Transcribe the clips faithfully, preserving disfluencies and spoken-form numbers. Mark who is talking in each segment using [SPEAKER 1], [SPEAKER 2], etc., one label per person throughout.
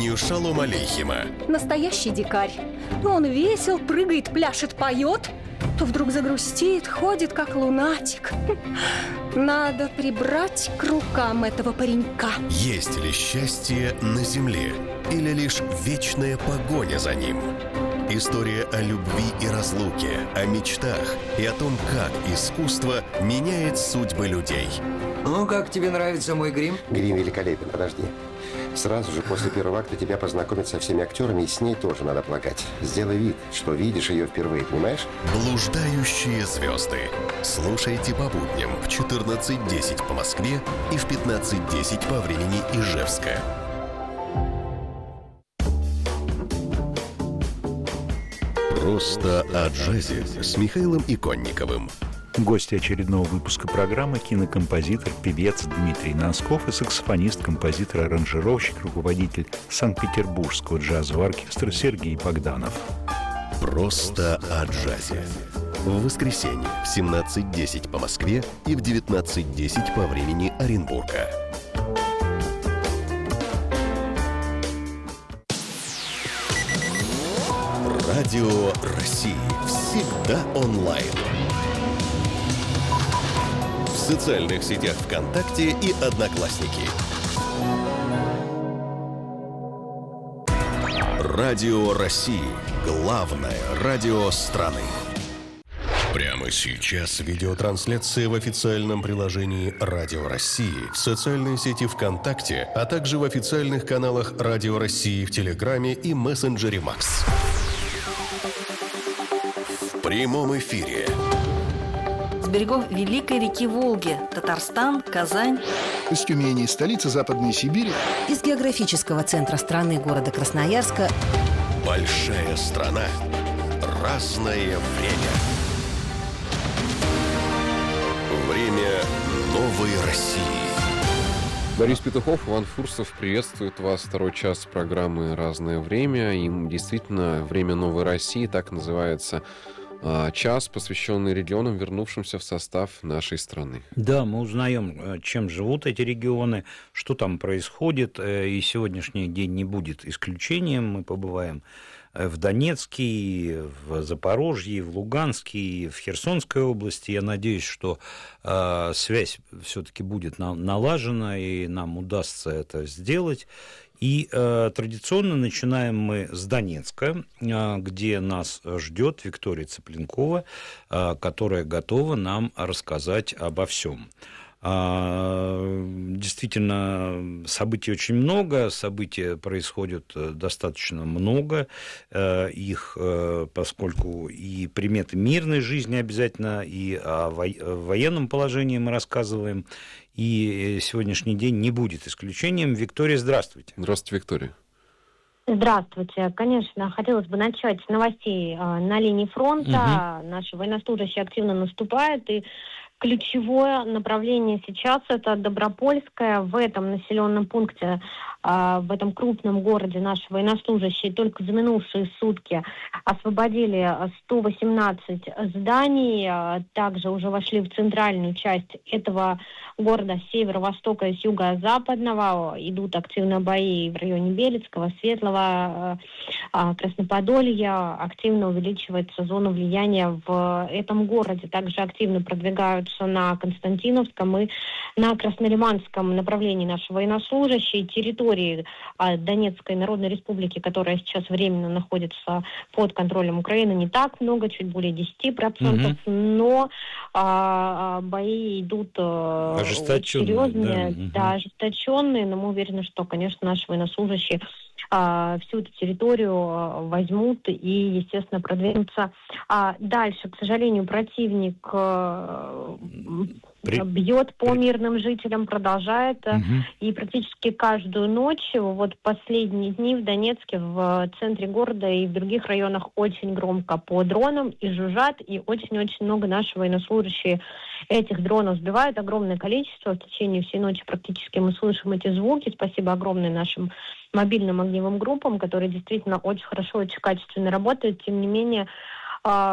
[SPEAKER 1] изображению Шалом Алейхима.
[SPEAKER 2] Настоящий дикарь. То он весел, прыгает, пляшет, поет, то вдруг загрустит, ходит как лунатик. Надо прибрать к рукам этого паренька.
[SPEAKER 1] Есть ли счастье на земле или лишь вечная погоня за ним? История о любви и разлуке, о мечтах и о том, как искусство меняет судьбы людей.
[SPEAKER 3] Ну, как тебе нравится мой грим?
[SPEAKER 4] Грим великолепен, подожди. Сразу же после первого акта тебя познакомят со всеми актерами, и с ней тоже надо плакать. Сделай вид, что видишь ее впервые, понимаешь?
[SPEAKER 1] Блуждающие звезды. Слушайте по будням в четырнадцать десять по Москве и в пятнадцать десять по времени Ижевска. Просто о джазе с Михаилом Иконниковым.
[SPEAKER 5] Гости очередного выпуска программы — кинокомпозитор, певец Дмитрий Носков и саксофонист, композитор, аранжировщик, руководитель Санкт-Петербургского джазового оркестра Сергей Богданов.
[SPEAKER 1] Просто о джазе. В воскресенье в семнадцать десять по Москве и в девятнадцать десять по времени Оренбурга. Радио России. Всегда онлайн. В социальных сетях ВКонтакте и Одноклассники. Радио России. Главное радио страны. Прямо сейчас видеотрансляция в официальном приложении Радио России, в социальной сети ВКонтакте, а также в официальных каналах Радио России в Телеграме и мессенджере Макс. В прямом эфире.
[SPEAKER 6] С берегов великой реки Волги, Татарстан, Казань.
[SPEAKER 7] Из Тюмени, столицы Западной Сибири.
[SPEAKER 8] Из географического центра страны, города Красноярска.
[SPEAKER 1] Большая страна. Разное время. Время новой России.
[SPEAKER 9] Борис Петухов, Иван Фурсов приветствует вас. Второй час программы «Разное время». И действительно, время новой России, так называется час, посвященный регионам, вернувшимся в состав нашей страны.
[SPEAKER 5] Да, мы узнаем, чем живут эти регионы, что там происходит, и сегодняшний день не будет исключением. Мы побываем в Донецке, в Запорожье, в Луганске, в Херсонской области. Я надеюсь, что э, связь все-таки будет на, налажена, и нам удастся это сделать. И э, традиционно начинаем мы с Донецка, э, где нас ждет Виктория Цыпленкова, э, которая готова нам рассказать обо всем. Действительно, событий очень много, событий происходит достаточно много, их, поскольку и приметы мирной жизни обязательно, и о военном положении мы рассказываем, и сегодняшний день не будет исключением. Виктория, здравствуйте.
[SPEAKER 9] Здравствуйте, Виктория.
[SPEAKER 10] Здравствуйте. Конечно, хотелось бы начать с новостей на линии фронта. Угу. Наши военнослужащие активно наступают, и ключевое направление сейчас это Добропольское. В этом населенном пункте, в этом крупном городе наши военнослужащие только за минувшие сутки освободили сто восемнадцать зданий. Также уже вошли в центральную часть этого города с северо-востока и с юго-западного. Идут активные бои в районе Белецкого, Светлого, Красноподолья. Активно увеличивается зона влияния в этом городе. Также активно продвигаются на Константиновском и на Краснолиманском направлении наши военнослужащие. Территории Донецкой Народной Республики, которая сейчас временно находится под контролем Украины, не так много, чуть более десять процентов, угу. но а, бои идут
[SPEAKER 5] ожесточенные,
[SPEAKER 10] серьезные,
[SPEAKER 5] да,
[SPEAKER 10] да, ожесточенные, но мы уверены, что, конечно, наши военнослужащие а, всю эту территорию возьмут и, естественно, продвинутся а, дальше. К сожалению, противник а, При... бьет по мирным жителям, продолжает, угу. и практически каждую ночь, вот последние дни в Донецке, в центре города и в других районах очень громко по дронам и жужжат, и очень-очень много наших военнослужащих этих дронов сбивают, огромное количество, в течение всей ночи практически мы слышим эти звуки. Спасибо огромное нашим мобильным огневым группам, которые действительно очень хорошо, очень качественно работают. Тем не менее,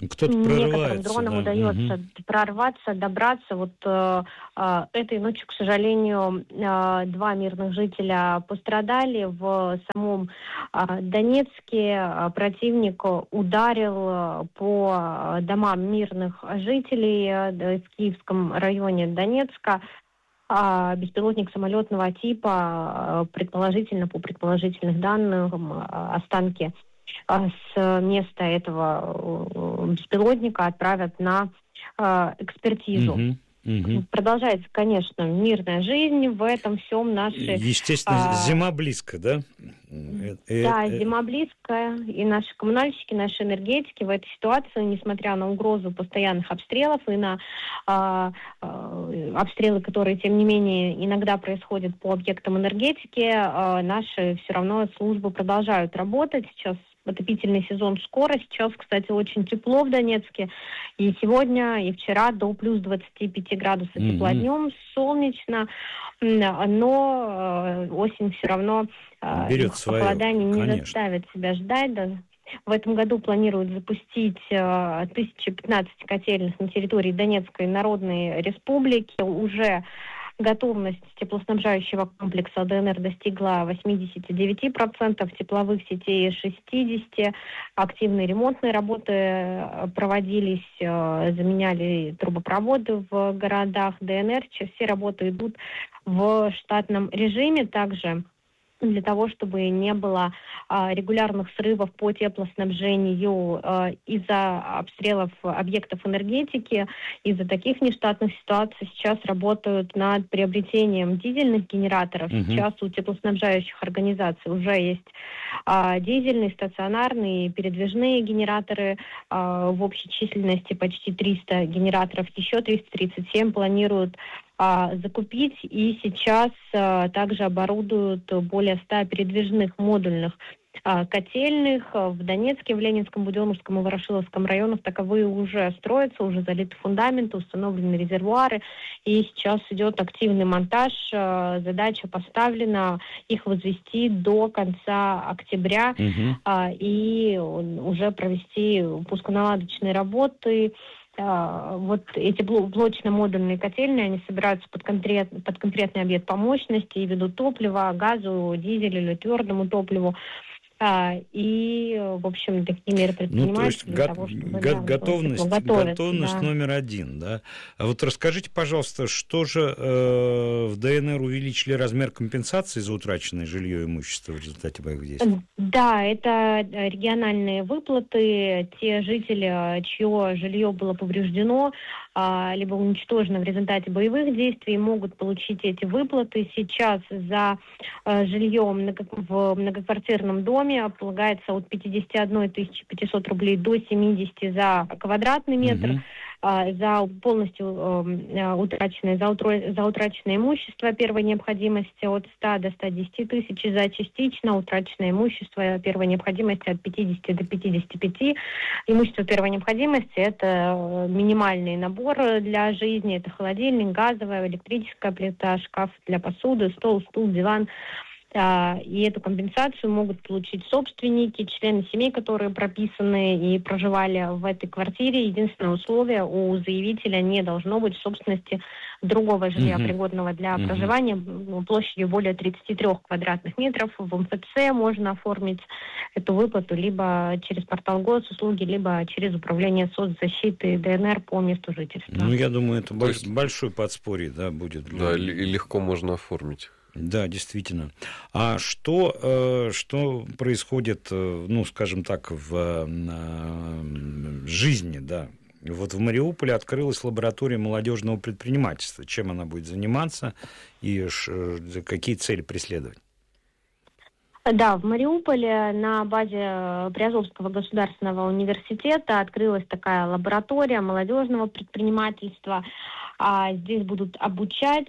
[SPEAKER 5] Кто-то
[SPEAKER 10] некоторым дронам
[SPEAKER 5] да.
[SPEAKER 10] удается
[SPEAKER 5] угу.
[SPEAKER 10] прорваться, добраться. Вот э, э, этой ночью, к сожалению, э, два мирных жителя пострадали. В самом э, Донецке э, противник ударил по домам мирных жителей э, в Киевском районе Донецка. А беспилотник самолетного типа, предположительно, по предположительным данным, останки с места этого беспилотника отправят на экспертизу.
[SPEAKER 5] Угу. Угу.
[SPEAKER 10] Продолжается, конечно, мирная жизнь в этом всем наши...
[SPEAKER 5] Естественно,
[SPEAKER 10] а...
[SPEAKER 5] зима близко, да?
[SPEAKER 10] Да, зима близкая, и наши коммунальщики, наши энергетики в этой ситуации, несмотря на угрозу постоянных обстрелов и на а, а, обстрелы, которые, тем не менее, иногда происходят по объектам энергетики, а, наши все равно службы продолжают работать. Сейчас отопительный сезон скоро. Сейчас, кстати, очень тепло в Донецке. И сегодня, и вчера до плюс двадцати пяти градусов mm-hmm. тепла днем, солнечно. Но осень все равно
[SPEAKER 5] берет свое,
[SPEAKER 10] похолодание не
[SPEAKER 5] конечно.
[SPEAKER 10] заставит себя ждать. Да. В этом году планируют запустить тысяча пятнадцать котельных на территории Донецкой Народной Республики. Уже готовность теплоснабжающего комплекса ДНР достигла восемьдесят девять процентов, тепловых сетей шестьдесят процентов. Активные ремонтные работы проводились, заменяли трубопроводы в городах ДНР. Все работы идут в штатном режиме. Также для того, чтобы не было а, регулярных срывов по теплоснабжению а, из-за обстрелов объектов энергетики, из-за таких нештатных ситуаций сейчас работают над приобретением дизельных генераторов. Uh-huh. Сейчас у теплоснабжающих организаций уже есть а, дизельные, стационарные, передвижные генераторы а, в общей численности почти триста генераторов. Еще триста тридцать семь планируют закупить, и сейчас а, также оборудуют более ста передвижных модульных а, котельных. В Донецке, в Ленинском, Буденновском и Ворошиловском районах таковые уже строятся, уже залиты фундаменты, установлены резервуары, и сейчас идет активный монтаж. А, задача поставлена их возвести до конца октября угу. а, и уже провести пусконаладочные работы. Вот эти блочно-модульные котельные, они собираются под, конкрет, под конкретный объект по мощности и виду топлива, газу, дизелю или твердому топливу. И, в общем, такие меры предпринимаются.
[SPEAKER 5] Ну, то есть
[SPEAKER 10] для
[SPEAKER 5] го-
[SPEAKER 10] того, чтобы,
[SPEAKER 5] го-
[SPEAKER 10] да,
[SPEAKER 5] готовность, готовность да. номер один, да. А вот расскажите, пожалуйста, что же э, в ДНР увеличили размер компенсации за утраченное жилье и имущество в результате боевых действий?
[SPEAKER 10] Да, это региональные выплаты. Те жители, чье жилье было повреждено, либо уничтожено в результате боевых действий, могут получить эти выплаты. Сейчас за жилье в многоквартирном доме полагается от пятьдесят одна тысяча пятьсот рублей до семидесяти за квадратный метр. Угу. За полностью э, утраченное, за, утро, за утраченное имущество первой необходимости от ста до ста десяти тысяч, за частично утраченное имущество первой необходимости от пятидесяти до пятидесяти пяти. Имущество первой необходимости – это минимальный набор для жизни, это холодильник, газовая, электрическая плита, шкаф для посуды, стол, стул, диван. И эту компенсацию могут получить собственники, члены семей, которые прописаны и проживали в этой квартире. Единственное условие: у заявителя не должно быть в собственности другого жилья, uh-huh. пригодного для uh-huh. проживания, площадью более тридцати трёх квадратных метров. В МФЦ можно оформить эту выплату либо через портал госуслуги, либо через управление соцзащиты ДНР по месту жительства.
[SPEAKER 5] Ну, я думаю, это больш... большое подспорье, да, будет. Для...
[SPEAKER 9] Да, и легко можно оформить.
[SPEAKER 5] Да, действительно. А что, э, что происходит, э, ну, скажем так, в э, жизни, да? Вот в Мариуполе открылась лаборатория молодежного предпринимательства. Чем она будет заниматься и ш, какие цели преследовать?
[SPEAKER 10] Да, в Мариуполе на базе Приазовского государственного университета открылась такая лаборатория молодежного предпринимательства. А здесь будут обучать,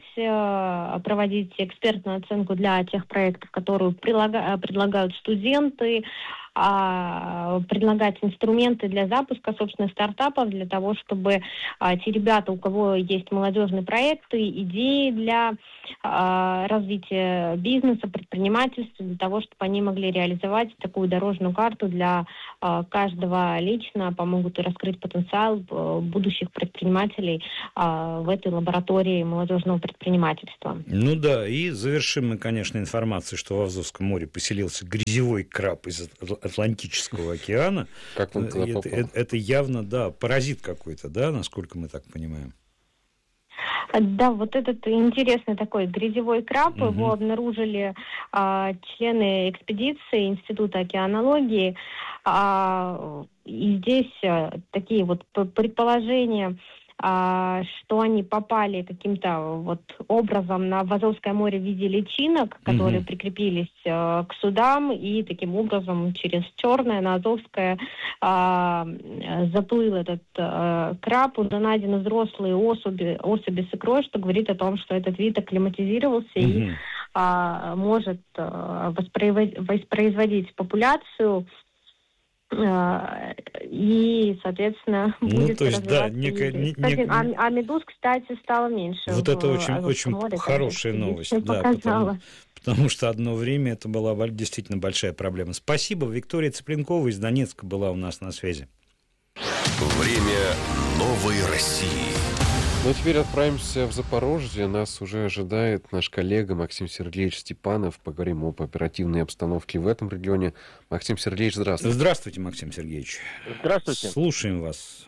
[SPEAKER 10] проводить экспертную оценку для тех проектов, которые предлагают студенты. а, предлагать инструменты для запуска собственных стартапов, для того, чтобы а, те ребята, у кого есть молодежные проекты, идеи для а, развития бизнеса, предпринимательства, для того, чтобы они могли реализовать такую дорожную карту для а, каждого лично, помогут раскрыть потенциал а, будущих предпринимателей а, в этой лаборатории молодежного предпринимательства.
[SPEAKER 5] Ну да, и завершим мы, конечно, информацией, что в Азовском море поселился грязевой краб из Атлантического океана.
[SPEAKER 9] Как он туда
[SPEAKER 5] это, это, это явно, да, паразит какой-то, да, насколько мы так понимаем.
[SPEAKER 10] Да, вот этот интересный такой грязевой краб, угу. его обнаружили а, члены экспедиции Института океанологии. А, и здесь а, такие вот предположения, а, что они попали каким-то вот образом на в Азовское море в виде личинок, которые угу. прикрепились а, к судам, и таким образом через Черное на Азовское а, заплыл этот а, краб. Уже найдены взрослые особи, особи с икрой, что говорит о том, что этот вид акклиматизировался угу. и а, может а, воспроизводить, воспроизводить популяцию. И, соответственно,
[SPEAKER 5] ну,
[SPEAKER 10] будет
[SPEAKER 5] то есть, да, некая, не,
[SPEAKER 10] кстати,
[SPEAKER 5] не...
[SPEAKER 10] а, а медуз, кстати, стало меньше.
[SPEAKER 5] Вот это очень, очень море, хорошая новость. Да, потому, потому что одно время это была действительно большая проблема. Спасибо. Виктория Цыпленкова из Донецка была у нас на связи.
[SPEAKER 1] Время новой России.
[SPEAKER 9] Ну, а теперь отправимся в Запорожье. Нас уже ожидает наш коллега Максим Сергеевич Степанов. Поговорим об оперативной обстановке в этом регионе. Максим Сергеевич, здравствуйте.
[SPEAKER 5] Здравствуйте, Максим Сергеевич.
[SPEAKER 11] Здравствуйте.
[SPEAKER 5] Слушаем вас.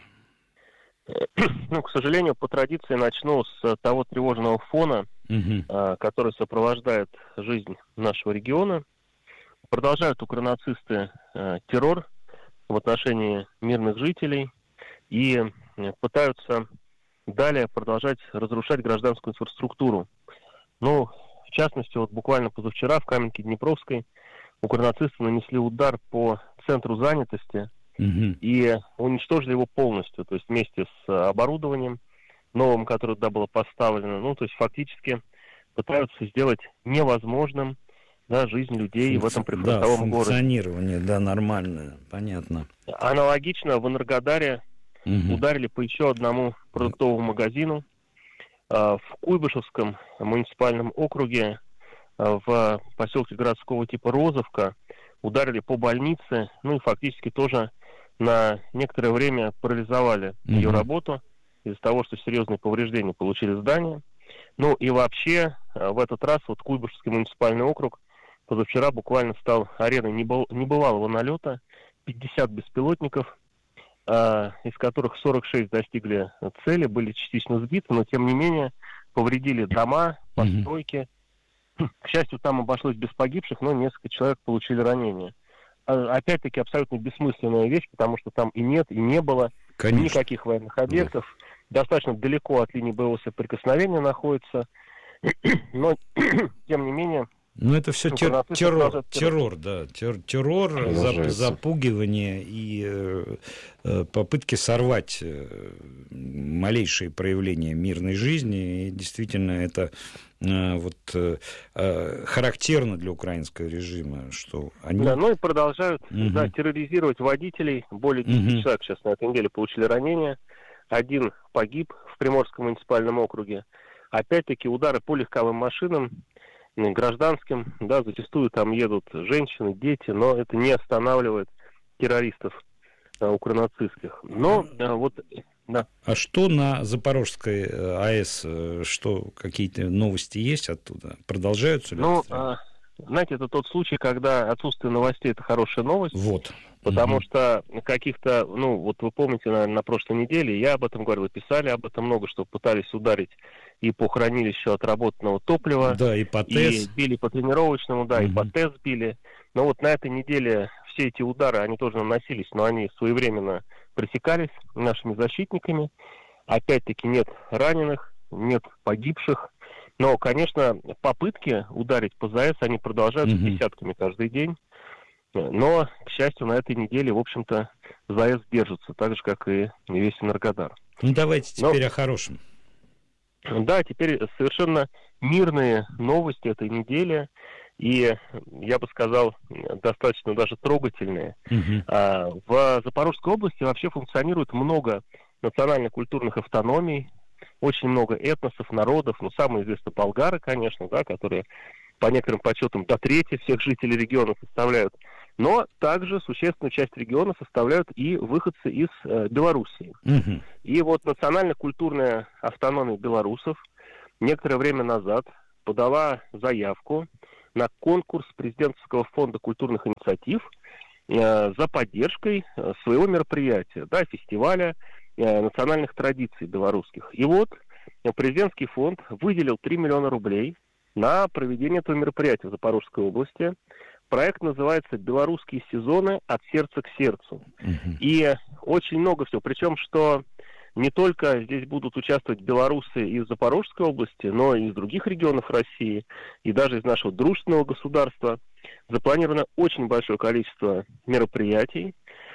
[SPEAKER 11] Ну, к сожалению, по традиции начну с того тревожного фона, угу. который сопровождает жизнь нашего региона. Продолжают укронацисты террор в отношении мирных жителей и пытаются далее продолжать разрушать гражданскую инфраструктуру. Ну, в частности, вот буквально позавчера в Каменке-Днепровской укронацисты нанесли удар по центру занятости угу. и уничтожили его полностью, то есть вместе с оборудованием новым, которое туда было поставлено. Ну, то есть фактически пытаются сделать невозможным, да, жизнь людей Функци... в этом прифронтовом
[SPEAKER 5] да,
[SPEAKER 11] городе.
[SPEAKER 5] Функционирование, да, нормальное, понятно.
[SPEAKER 11] Аналогично в Энергодаре угу. ударили по еще одному продуктовому магазину. В Куйбышевском муниципальном округе в поселке городского типа Розовка ударили по больнице, ну и фактически тоже на некоторое время парализовали угу. ее работу из-за того, что серьезные повреждения получили здания. Ну и вообще в этот раз вот Куйбышевский муниципальный округ позавчера буквально стал ареной небывалого налета. пятьдесят беспилотников, из которых сорок шесть достигли цели, были частично сбиты, но тем не менее повредили дома, постройки. Mm-hmm. К счастью, там обошлось без погибших, но несколько человек получили ранения. Опять-таки абсолютно бессмысленная вещь, потому что там и нет, и не было Конечно. никаких военных объектов. Mm-hmm. Достаточно далеко от линии боевого соприкосновения находится. Но, тем не менее...
[SPEAKER 5] Ну, это все тер- террор, террор, да, тер- террор, зап- запугивание и э, попытки сорвать э, малейшие проявления мирной жизни. И действительно, это э, вот, э, характерно для украинского режима, что они...
[SPEAKER 11] Да, ну и продолжают угу. да, терроризировать водителей. Более десяти угу. человек сейчас на этой неделе получили ранения. Один погиб в Приморском муниципальном округе. Опять-таки удары по легковым машинам, гражданским, да, зачастую там едут женщины, дети, но это не останавливает террористов а, укронацистских. Но а, вот, да.
[SPEAKER 5] А что на Запорожской АЭС, что какие-то новости есть оттуда? Продолжаются ли?
[SPEAKER 11] Ну, а, знаете, это тот случай, когда отсутствие новостей — это хорошая новость.
[SPEAKER 5] Вот.
[SPEAKER 11] Потому угу. что каких-то, ну, вот вы помните, наверное, на прошлой неделе я об этом говорил, писали об этом много, что пытались ударить и по хранилищу отработанного топлива.
[SPEAKER 5] Да, и по ТЭС. И
[SPEAKER 11] били по тренировочному, да, угу. и по ТЭС били. Но вот на этой неделе все эти удары, они тоже наносились, но они своевременно пресекались нашими защитниками. Опять-таки нет раненых, нет погибших. Но, конечно, попытки ударить по ЗАЭС, они продолжаются угу. десятками каждый день. Но, к счастью, на этой неделе, в общем-то, ЗАЭС держится, так же, как и весь Энергодар.
[SPEAKER 5] Ну, давайте теперь Но, о хорошем.
[SPEAKER 11] Да, теперь совершенно мирные новости этой недели. и, я бы сказал, достаточно даже трогательные.
[SPEAKER 5] Мгм.
[SPEAKER 11] А, В Запорожской области вообще функционирует много национально-культурных автономий, очень много этносов, народов, ну, самые известные болгары, конечно, да, которые по некоторым подсчетам до трети всех жителей региона составляют. Но также существенную часть региона составляют и выходцы из э, Белоруссии.
[SPEAKER 5] Мгм.
[SPEAKER 11] И вот национально-культурная автономия белорусов некоторое время назад подала заявку на конкурс президентского фонда культурных инициатив э, за поддержкой э, своего мероприятия, да, фестиваля э, национальных традиций белорусских. И вот э, президентский фонд выделил три миллиона рублей на проведение этого мероприятия в Запорожской области. Проект называется «Белорусские сезоны от сердца к сердцу».
[SPEAKER 5] Мгм.
[SPEAKER 11] И очень много всего. Причем, что не только здесь будут участвовать белорусы из Запорожской области, но и из других регионов России, и даже из нашего дружественного государства. Запланировано очень большое количество мероприятий.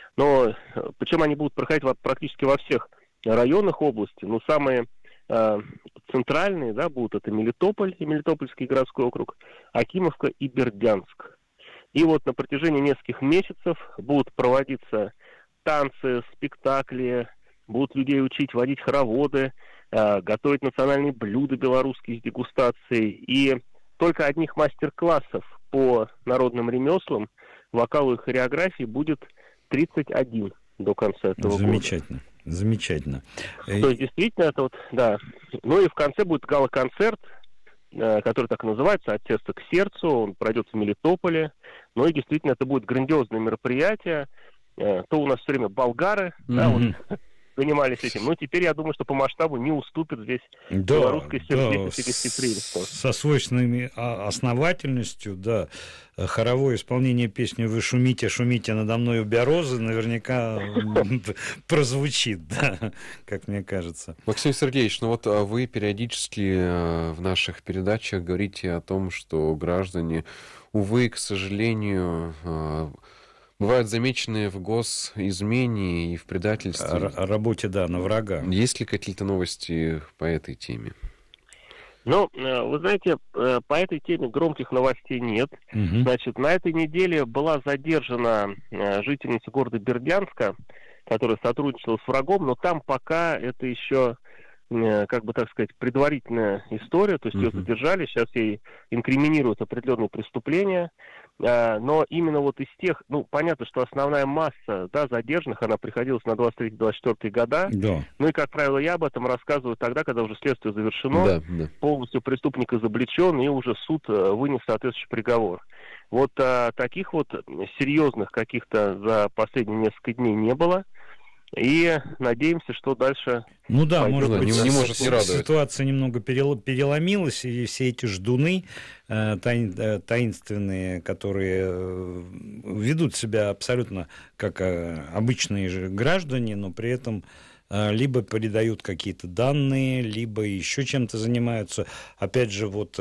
[SPEAKER 11] Но э, причем они будут проходить во- практически во всех районах области. Но самые э, центральные, да, будут это Мелитополь и Мелитопольский городской округ, Акимовка и Бердянск. И вот на протяжении нескольких месяцев будут проводиться танцы, спектакли, будут людей учить водить хороводы, э, готовить национальные блюда белорусские с дегустацией. И только одних мастер-классов по народным ремеслам, вокалу и хореографии будет тридцать один до конца этого года.
[SPEAKER 5] Замечательно. Замечательно.
[SPEAKER 11] То есть, действительно, это вот, да. Ну и в конце будет гала-концерт, э, который так и называется, «От сердца к сердцу». Он пройдет в Мелитополе. Ну и действительно, это будет грандиозное мероприятие. Э, то у нас все время болгары, да,
[SPEAKER 5] Мгм.
[SPEAKER 11] вот, занимались этим. Но теперь, я думаю, что по масштабу не уступит здесь
[SPEAKER 5] Да,
[SPEAKER 11] белорусской
[SPEAKER 5] да,
[SPEAKER 11] сердечности и
[SPEAKER 5] с-
[SPEAKER 11] гостеприимства.
[SPEAKER 5] со свойственной а, основательностью, да, хоровое исполнение песни «Вы шумите, шумите надо мной, убя розы» наверняка м, прозвучит, да, как мне кажется.
[SPEAKER 9] Максим Сергеевич, ну вот а вы периодически э, в наших передачах говорите о том, что граждане, увы, к сожалению, э, бывают замечены в госизмене и в предательстве.
[SPEAKER 5] О, р- о работе, да, на врага.
[SPEAKER 9] Есть ли какие-то новости по этой теме?
[SPEAKER 11] Ну, э, вы знаете, э, по этой теме громких новостей нет.
[SPEAKER 5] Мгм.
[SPEAKER 11] Значит, на этой неделе была задержана э, жительница города Бердянска, которая сотрудничала с врагом, но там пока это еще, э, как бы так сказать, предварительная история, то есть ее
[SPEAKER 9] Мгм.
[SPEAKER 11] задержали, сейчас ей инкриминируют определенные преступления, э, но именно вот из тех, ну, понятно, что основная масса, да, задержанных, она приходилась на двадцать третий — двадцать четвёртый года,
[SPEAKER 5] Да.
[SPEAKER 11] ну и, как правило, я об этом рассказываю тогда, когда уже следствие завершено,
[SPEAKER 9] Да, да.
[SPEAKER 11] полностью преступник изобличен, и уже суд э, вынес соответствующий приговор. Вот а, таких вот серьезных каких-то за последние несколько дней не было. И надеемся, что дальше...
[SPEAKER 5] Ну да,
[SPEAKER 11] пойдет
[SPEAKER 5] может быть,
[SPEAKER 9] не- не может не радовать.
[SPEAKER 5] ситуация немного перел- переломилась, и все эти ждуны э, таин- э, таинственные, которые э, ведут себя абсолютно как э, обычные же граждане, но при этом э, либо передают какие-то данные, либо еще чем-то занимаются. Опять же, вот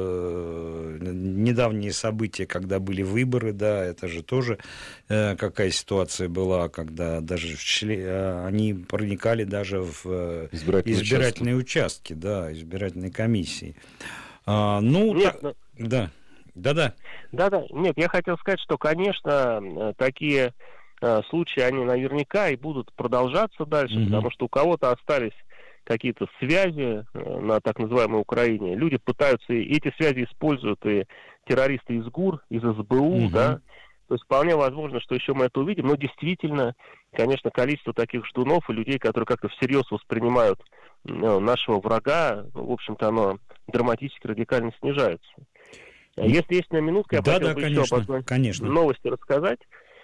[SPEAKER 5] э, недавние события, когда были выборы, да, это же тоже э, какая ситуация была, когда даже в чле- э, они проникали даже в э,
[SPEAKER 9] Избирательные
[SPEAKER 5] избирательные участки, да, избирательные комиссии. А, ну,
[SPEAKER 11] Нет,
[SPEAKER 5] та-
[SPEAKER 11] ну-
[SPEAKER 5] да, да-да.
[SPEAKER 11] Да-да, нет, я хотел сказать, что, конечно, э, такие э, случаи, они наверняка и будут продолжаться дальше,
[SPEAKER 5] Мгм.
[SPEAKER 11] потому что у кого-то остались какие-то связи э, на так называемой Украине. Люди пытаются, и эти связи используют и террористы из ГУР, из СБУ,
[SPEAKER 5] Мгм.
[SPEAKER 11] да. То есть вполне возможно, что еще мы это увидим, но действительно, конечно, количество таких ждунов и людей, которые как-то всерьез воспринимают э, нашего врага, в общем-то, оно драматически, радикально снижается. Если есть на минутку, я
[SPEAKER 5] Да,
[SPEAKER 11] хотел
[SPEAKER 5] да,
[SPEAKER 11] бы
[SPEAKER 5] конечно,
[SPEAKER 11] еще об одной
[SPEAKER 5] конечно.
[SPEAKER 11] новости рассказать.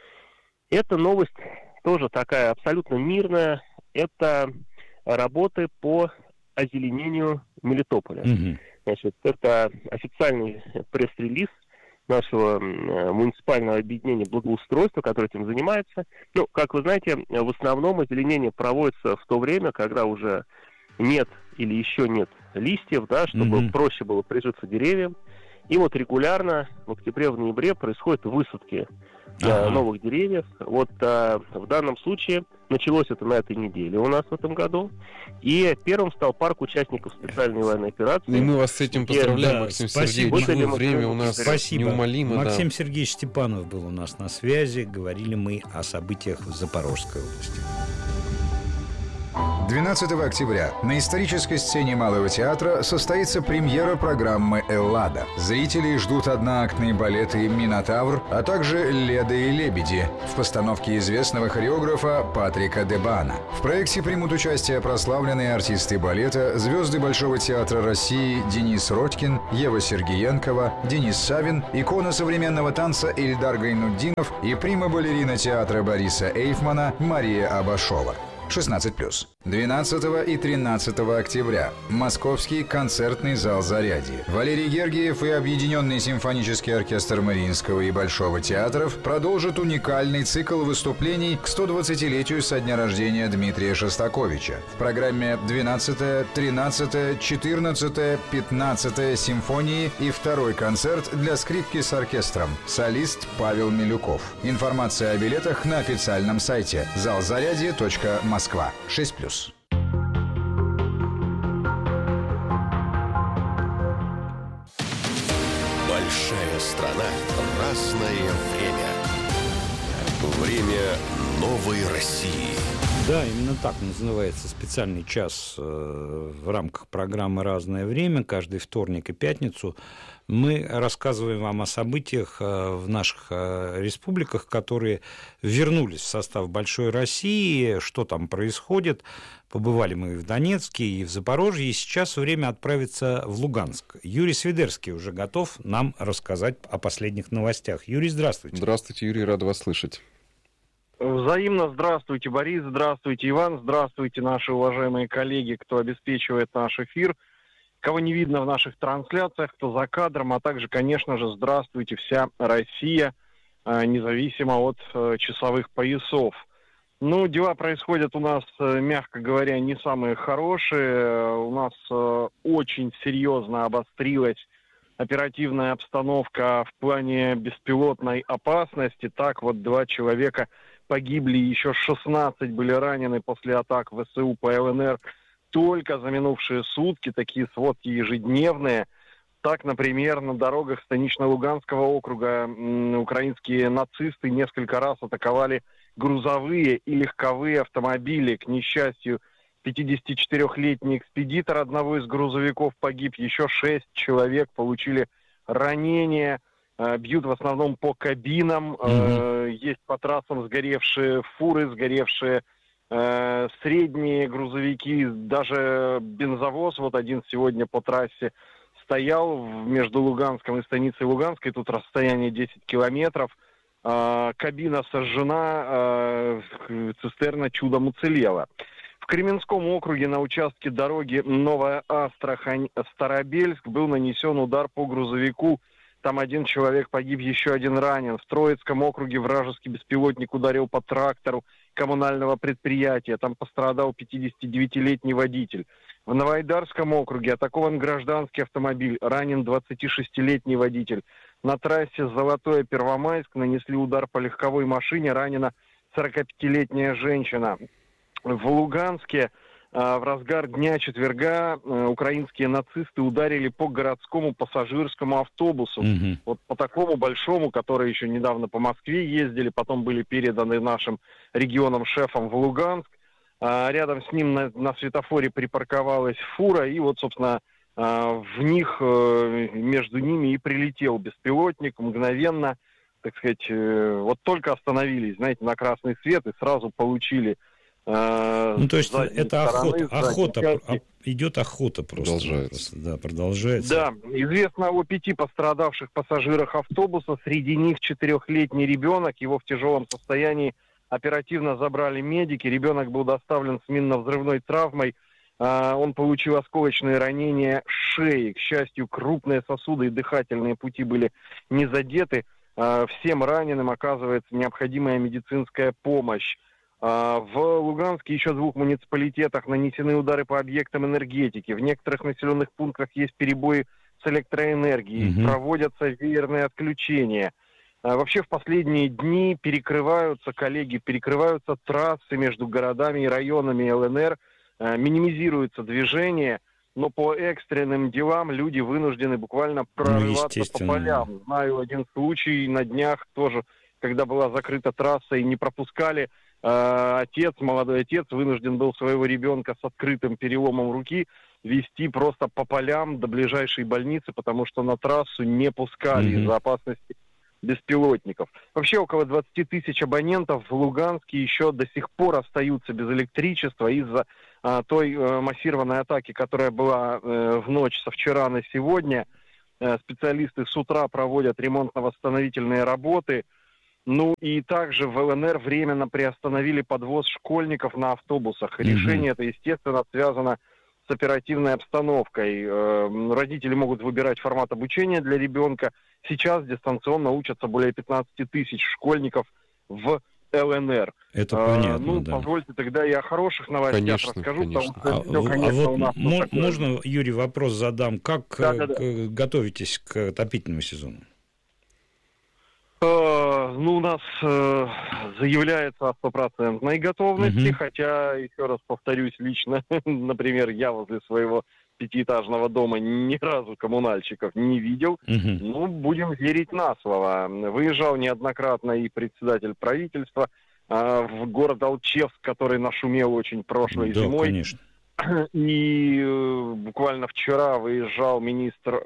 [SPEAKER 11] Эта новость тоже такая абсолютно мирная. Это работы по озеленению Мелитополя.
[SPEAKER 5] Мгм.
[SPEAKER 11] Значит, это официальный пресс-релиз нашего м, муниципального объединения благоустройства, которое этим занимается. Ну, как вы знаете, в основном озеленение проводится в то время, когда уже нет или еще нет листьев, да, чтобы
[SPEAKER 5] Мгм.
[SPEAKER 11] проще было прижиться деревьям. И вот регулярно в октябре, в ноябре происходят высадки ага. новых деревьев. Вот а, в данном случае началось это на этой неделе у нас в этом году. И первым стал парк участников специальной военной операции.
[SPEAKER 9] И мы вас с этим поздравляем,
[SPEAKER 5] да,
[SPEAKER 9] Максим
[SPEAKER 5] спасибо.
[SPEAKER 9] Сергеевич. Вот время у нас
[SPEAKER 5] спасибо.
[SPEAKER 9] неумолимо.
[SPEAKER 5] Максим
[SPEAKER 9] да.
[SPEAKER 5] Сергеевич Степанов был у нас на связи. Говорили мы о событиях в Запорожской области.
[SPEAKER 12] двенадцатого октября на исторической сцене Малого театра состоится премьера программы «Эллада». Зрители ждут одноактные балеты «Минотавр», а также «Леда и лебеди» в постановке известного хореографа Патрика Дебана. В проекте примут участие прославленные артисты балета, звезды Большого театра России Денис Родькин, Ева Сергеенкова, Денис Савин, икона современного танца Ильдар Гайнутдинов и прима-балерина театра Бориса Эйфмана Мария Абашова. шестнадцать плюс. двенадцатого и тринадцатого октября. Московский концертный зал «Зарядье». Валерий Гергиев и Объединенный симфонический оркестр Мариинского и Большого театров продолжат уникальный цикл выступлений к сто двадцатилетию со дня рождения Дмитрия Шостаковича. В программе двенадцатая, тринадцатая, четырнадцатая, пятнадцатая симфонии и второй концерт для скрипки с оркестром. Солист Павел Милюков. Информация о билетах на официальном сайте зал зарядье точка москва. шесть плюс.
[SPEAKER 1] Большая страна, разное время. Время новой России.
[SPEAKER 5] Да, именно так называется специальный час э, в рамках программы «Разное время». Каждый вторник и пятницу мы рассказываем вам о событиях э, в наших э, республиках, которые вернулись в состав Большой России, что там происходит. Побывали мы и в Донецке, и в Запорожье, и сейчас время отправиться в Луганск. Юрий Свидерский уже готов нам рассказать о последних новостях. Юрий, здравствуйте.
[SPEAKER 9] Здравствуйте, Юрий, рад вас слышать.
[SPEAKER 13] Взаимно здравствуйте, Борис, здравствуйте, Иван, здравствуйте, наши уважаемые коллеги, кто обеспечивает наш эфир, кого не видно в наших трансляциях, кто за кадром, а также, конечно же, здравствуйте вся Россия, независимо от часовых поясов. Ну, дела происходят у нас, мягко говоря, не самые хорошие. У нас очень серьезно обострилась оперативная обстановка в плане беспилотной опасности. Так вот, два человека погибли, еще шестнадцать были ранены после атак ВСУ по ЛНР только за минувшие сутки. Такие сводки ежедневные. Так, например, на дорогах Станично-Луганского округа м, украинские нацисты несколько раз атаковали грузовые и легковые автомобили. К несчастью, пятидесятичетырёхлетний экспедитор одного из грузовиков погиб, еще шесть человек получили ранения. Бьют в основном по кабинам, mm-hmm. есть по трассам сгоревшие фуры, сгоревшие э, средние грузовики, даже бензовоз, вот один сегодня по трассе стоял между Луганском и станицей Луганской, тут расстояние десять километров, э, кабина сожжена, э, цистерна чудом уцелела. В Кременском округе на участке дороги Новая Астрахань-Старобельск был нанесен удар по грузовику. Там один человек погиб, еще один ранен. В Троицком округе вражеский беспилотник ударил по трактору коммунального предприятия. Там пострадал пятидесятидевятилетний водитель. В Новоайдарском округе атакован гражданский автомобиль. Ранен двадцатишестилетний водитель. На трассе Золотое-Первомайск нанесли удар по легковой машине. Ранена сорокапятилетняя женщина. В Луганске в разгар дня четверга украинские нацисты ударили по городскому пассажирскому автобусу. Mm-hmm. Вот по такому большому, который еще недавно по Москве ездили, потом были переданы нашим регионам-шефам в Луганск. А рядом с ним на, на светофоре припарковалась фура, и вот, собственно, в них, между ними и прилетел беспилотник мгновенно, так сказать, вот только остановились, знаете, на красный свет и сразу получили.
[SPEAKER 5] Ну, то есть это охота, охота идет охота просто.
[SPEAKER 9] Продолжается.
[SPEAKER 5] Просто, да, продолжается.
[SPEAKER 13] Да, известно о пяти пострадавших пассажирах автобуса, среди них четырехлетний ребенок, его в тяжелом состоянии оперативно забрали медики, ребенок был доставлен с минно-взрывной травмой, он получил осколочные ранения шеи, к счастью, крупные сосуды и дыхательные пути были не задеты, всем раненым оказывается необходимая медицинская помощь. В Луганске еще в двух муниципалитетах нанесены удары по объектам энергетики. В некоторых населенных пунктах есть перебои с электроэнергией, mm-hmm. проводятся веерные отключения. Вообще в последние дни перекрываются, коллеги, перекрываются трассы между городами и районами ЛНР, минимизируется движение, но по экстренным делам люди вынуждены буквально прорываться ну, по полям. Знаю один случай на днях тоже, когда была закрыта трасса и не пропускали. Э, отец, молодой отец, вынужден был своего ребенка с открытым переломом руки везти просто по полям до ближайшей больницы, потому что на трассу не пускали mm-hmm. из-за опасности беспилотников. Вообще около двадцать тысяч абонентов в Луганске еще до сих пор остаются без электричества из-за а, той а, массированной атаки, которая была а, в ночь со вчера на сегодня. А, специалисты с утра проводят ремонтно-восстановительные работы. Ну и также в ЛНР временно приостановили подвоз школьников на автобусах. Mm-hmm. Решение это, естественно, связано с оперативной обстановкой. А, родители могут выбирать формат обучения для ребенка. Сейчас дистанционно учатся более пятнадцать тысяч школьников в ЛНР.
[SPEAKER 5] Это понятно,
[SPEAKER 13] а, ну,
[SPEAKER 5] да.
[SPEAKER 13] Позвольте тогда я о хороших новостях
[SPEAKER 9] конечно,
[SPEAKER 13] расскажу.
[SPEAKER 9] Конечно.
[SPEAKER 13] Потому что
[SPEAKER 5] а,
[SPEAKER 13] все, конечно,
[SPEAKER 5] а вот
[SPEAKER 13] у нас
[SPEAKER 5] м-
[SPEAKER 13] такое...
[SPEAKER 5] можно, Юрий, вопрос задам. Как
[SPEAKER 13] да, да, да.
[SPEAKER 5] К- готовитесь к отопительному сезону?
[SPEAKER 13] Uh, ну, у нас uh, заявляется о стопроцентной готовности, uh-huh. хотя, еще раз повторюсь, лично, например, я возле своего пятиэтажного дома ни разу коммунальщиков не видел. Uh-huh. Ну, будем верить на слово. Выезжал неоднократно и председатель правительства uh, в город Алчевск, который нашумел очень прошлой
[SPEAKER 5] да,
[SPEAKER 13] зимой.
[SPEAKER 5] Конечно.
[SPEAKER 13] И э, буквально вчера выезжал министр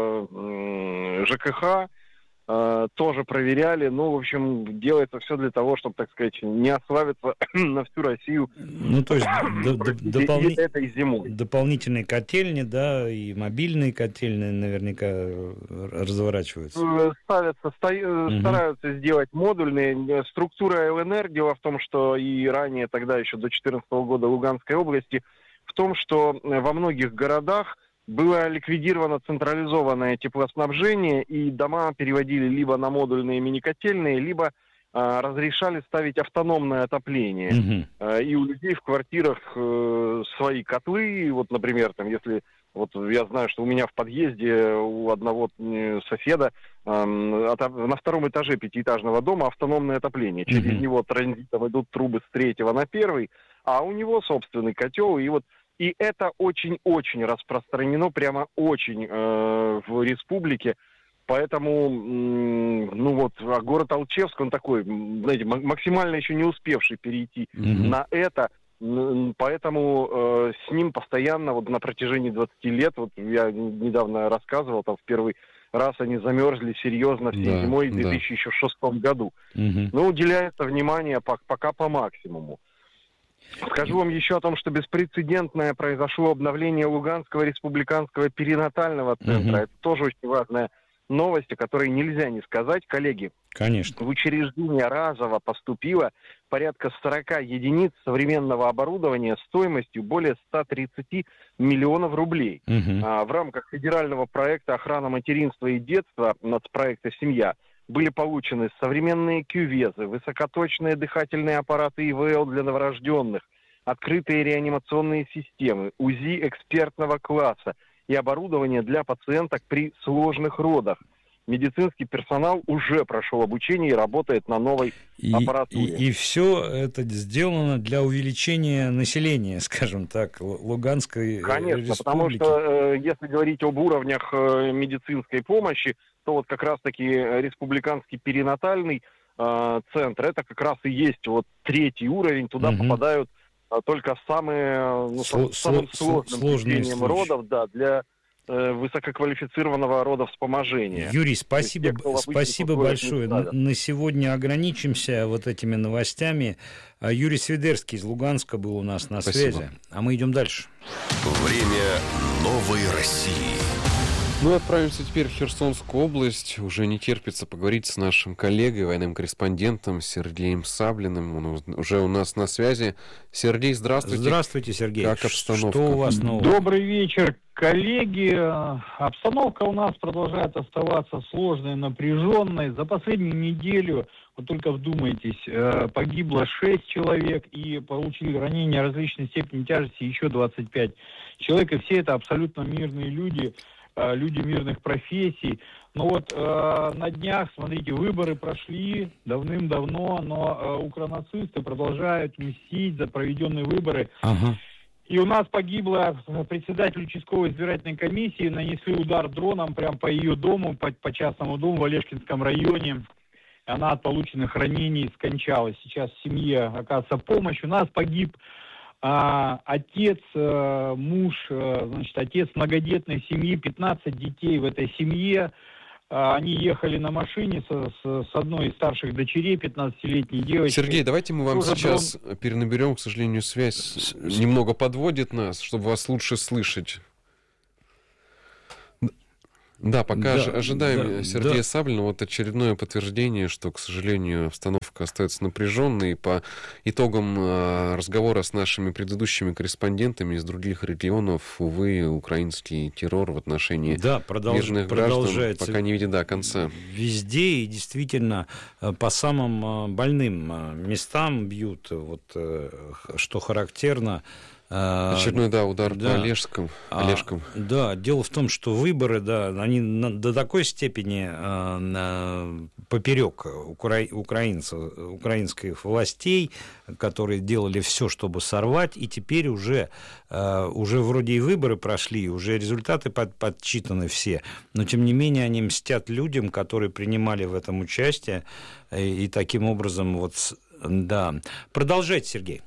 [SPEAKER 13] э, ЖКХ, Uh, тоже проверяли. Ну, в общем, делается все для того, чтобы, так сказать, не ославиться на всю Россию.
[SPEAKER 5] Ну, то есть д- д- дополни...
[SPEAKER 13] этой зимой.
[SPEAKER 5] Дополнительные котельни, да, и мобильные котельни наверняка разворачиваются.
[SPEAKER 13] Ставятся, ста... угу. стараются сделать модульные. Структура ЛНР, дело в том, что и ранее, тогда еще до две тысячи четырнадцатого года Луганской области, в том, что во многих городах было ликвидировано централизованное теплоснабжение, и дома переводили либо на модульные мини-котельные, либо а, разрешали ставить автономное отопление. Mm-hmm. А, и у людей в квартирах а, свои котлы. Вот, например, там, если вот я знаю, что у меня в подъезде у одного соседа а, на втором этаже пятиэтажного дома автономное отопление. Через mm-hmm. него транзитом идут трубы с третьего на первый, а у него собственный котел. И вот И это очень-очень распространено, прямо очень э, в республике. Поэтому, м- ну вот, а город Алчевск, он такой, знаете, максимально еще не успевший перейти mm-hmm. на это. М- поэтому э, с ним постоянно, вот на протяжении двадцати лет, вот я недавно рассказывал, там в первый раз они замерзли серьезно всей да, зимой в две тысячи шестом году. Mm-hmm. Но уделяется внимание по- пока по максимуму. Скажу вам еще о том, что беспрецедентное произошло обновление Луганского республиканского перинатального центра. Угу. Это тоже очень важная новость, о которой нельзя не сказать. Коллеги,
[SPEAKER 5] конечно,
[SPEAKER 13] в учреждение разово поступило порядка сорок единиц современного оборудования стоимостью более ста тридцати миллионов рублей. Угу. А, в рамках федерального проекта «Охрана материнства и детства», нацпроекта «Семья», были получены современные кювезы, высокоточные дыхательные аппараты ИВЛ для новорожденных, открытые реанимационные системы, УЗИ экспертного класса и оборудование для пациенток при сложных родах. Медицинский персонал уже прошел обучение и работает на новой
[SPEAKER 5] и,
[SPEAKER 13] аппаратуре.
[SPEAKER 5] И, и все это сделано для увеличения населения, скажем так, Луганской
[SPEAKER 13] Конечно,
[SPEAKER 5] республики.
[SPEAKER 13] Потому что э, если говорить об уровнях э, медицинской помощи, то вот как раз-таки республиканский перинатальный э, центр, это как раз и есть вот третий уровень, туда угу. попадают э, только самые, ну,
[SPEAKER 5] Сло-
[SPEAKER 13] самым сложным течением родов, да, для э, высококвалифицированного родовспоможения.
[SPEAKER 5] Юрий, спасибо, те, спасибо большое. На, на сегодня ограничимся вот этими новостями. Юрий Свидерский из Луганска был у нас на спасибо. связи, а мы идем дальше.
[SPEAKER 1] Время новой России.
[SPEAKER 9] Мы отправимся теперь в Херсонскую область. Уже не терпится поговорить с нашим коллегой, военным корреспондентом Сергеем Саблиным. Он уже у нас на связи. Сергей, здравствуйте.
[SPEAKER 5] Здравствуйте, Сергей.
[SPEAKER 9] Как обстановка?
[SPEAKER 5] Что у вас нового?
[SPEAKER 14] Добрый вечер, коллеги. Обстановка у нас продолжает оставаться сложной, напряженной. За последнюю неделю, вот только вдумайтесь, погибло шесть человек и получили ранения различной степени тяжести еще двадцать пять человек. И все это абсолютно мирные люди, люди мирных профессий. Но вот э, на днях, смотрите, выборы прошли давным-давно, но э, укронацисты продолжают мстить за проведенные выборы.
[SPEAKER 5] Ага.
[SPEAKER 14] И у нас погибла председатель участковой избирательной комиссии, нанесли удар дроном прямо по ее дому, по, по частному дому в Олешкинском районе. Она от полученных ранений скончалась. Сейчас в семье оказывается помощь. У нас погиб а, отец, а, муж, а, значит, отец многодетной семьи, пятнадцать детей в этой семье. А, они ехали на машине с, с, с одной из старших дочерей, пятнадцатилетней девочкой.
[SPEAKER 9] Сергей, давайте мы вам
[SPEAKER 14] Тоже
[SPEAKER 9] сейчас
[SPEAKER 14] дрон...
[SPEAKER 9] перенаберем, к сожалению, связь немного подводит нас, чтобы вас лучше слышать. Да, пока да, ожидаем да, Сергея да. Саблина, вот очередное подтверждение, что, к сожалению, обстановка остается напряженной. По итогам э, разговора с нашими предыдущими корреспондентами из других регионов, увы, украинский террор в отношении
[SPEAKER 5] да, продолж...
[SPEAKER 9] мирных граждан пока не видит да, конца.
[SPEAKER 5] Везде и действительно по самым больным местам бьют, вот, что характерно.
[SPEAKER 9] Очередной, да, удар да. по Олежском, Олежкам.
[SPEAKER 5] А, да, дело в том, что выборы, да, они на, до такой степени а, поперек укра... украинцев, украинских властей, которые делали все, чтобы сорвать, и теперь уже, а, уже вроде и выборы прошли, уже результаты под, подсчитаны все, но тем не менее они мстят людям, которые принимали в этом участие, и, и таким образом вот, да. Продолжайте, Сергей.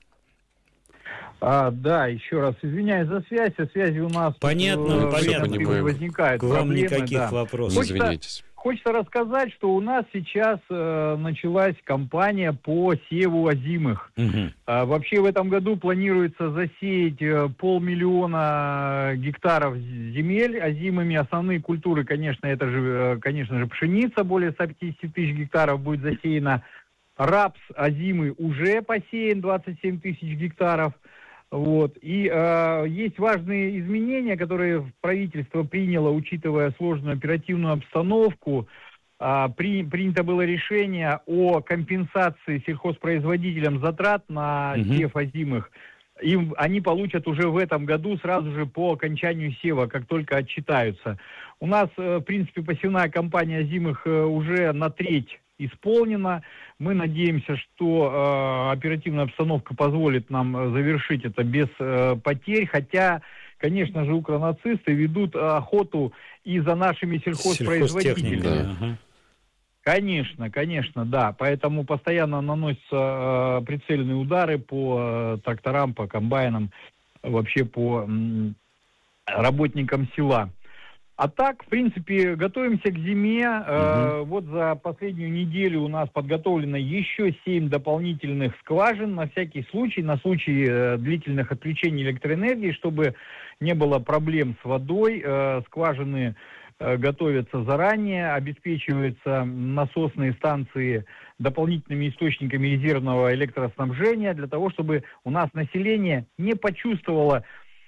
[SPEAKER 14] А, да, еще раз извиняюсь за связь, о связи у нас
[SPEAKER 5] понятно,
[SPEAKER 14] э,
[SPEAKER 5] понятно.
[SPEAKER 14] возникают
[SPEAKER 5] к вам
[SPEAKER 14] проблемы.
[SPEAKER 5] Никаких
[SPEAKER 14] да.
[SPEAKER 5] вопросов.
[SPEAKER 14] Хочется,
[SPEAKER 9] Извиняйтесь.
[SPEAKER 14] Хочется рассказать, что у нас сейчас э, началась кампания по севу озимых.
[SPEAKER 5] Угу.
[SPEAKER 14] А, вообще в этом году планируется засеять э, полмиллиона гектаров земель озимыми. Основные культуры, конечно, это же, э, конечно же, пшеница, более ста пятидесяти тысяч гектаров будет засеяно. Рапс озимый уже посеян, двадцать семь тысяч гектаров. Вот. И э, есть важные изменения, которые правительство приняло, учитывая сложную оперативную обстановку. Э, при, принято было решение о компенсации сельхозпроизводителям затрат на
[SPEAKER 5] угу.
[SPEAKER 14] сев озимых. Им, они получат уже в этом году сразу же по окончанию сева, как только отчитаются. У нас, э, в принципе, посевная кампания озимых э, уже на треть исполнено. Мы надеемся, что э, оперативная обстановка позволит нам завершить это без э, потерь, хотя, конечно же, укронацисты ведут охоту и за нашими сельхозпроизводителями.
[SPEAKER 5] Да. Ага.
[SPEAKER 14] Конечно, конечно, да. Поэтому постоянно наносятся э, прицельные удары по э, тракторам, по комбайнам, вообще по э, работникам села. А так, в принципе, готовимся к зиме. Э, угу. Вот за последнюю неделю у нас подготовлено еще семь дополнительных скважин на всякий случай, на случай э, длительных отключений электроэнергии, чтобы не было проблем с водой. Э, скважины э, готовятся заранее, обеспечиваются насосные станции дополнительными источниками резервного электроснабжения для того, чтобы у нас население не почувствовало